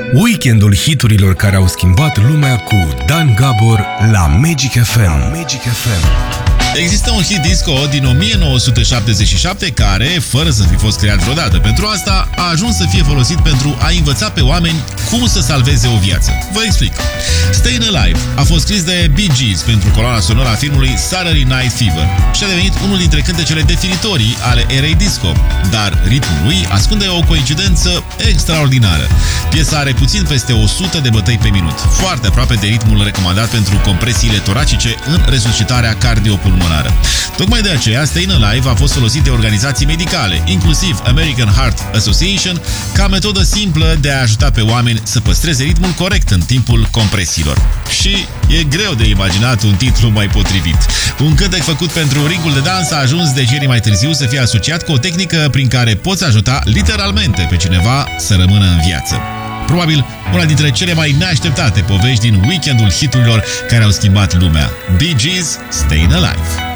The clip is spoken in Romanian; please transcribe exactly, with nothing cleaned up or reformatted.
Weekendul hiturilor care au schimbat lumea cu Dan Gabor la Magic F M. Magic F M. Există un hit disco din o mie nouă sute șaptezeci și șapte care, fără să fi fost creat vreodată pentru asta, a ajuns să fie folosit pentru a învăța pe oameni cum să salveze o viață. Vă explic. Staying Alive a fost scris de Bee Gees pentru coloana sonoră a filmului Saturday Night Fever și a devenit unul dintre cântecele definitorii ale erei disco, dar ritmul lui ascunde o coincidență extraordinară. Piesa are puțin peste o sută de bătăi pe minut, foarte aproape de ritmul recomandat pentru compresiile toracice în resuscitarea cardiopulmonară. Tocmai de aceea, Staying Alive a fost folosit de organizații medicale, inclusiv American Heart Association, ca metodă simplă de a ajuta pe oameni să păstreze ritmul corect în timpul compresiilor. Și e greu de imaginat un titlu mai potrivit. Un cântec făcut pentru ringul de dans a ajuns decenii mai târziu să fie asociat cu o tehnică prin care poți ajuta literalmente pe cineva să rămână în viață. Probabil una dintre cele mai neașteptate povești din weekendul hiturilor care au schimbat lumea. Bee Gees, Staying Alive.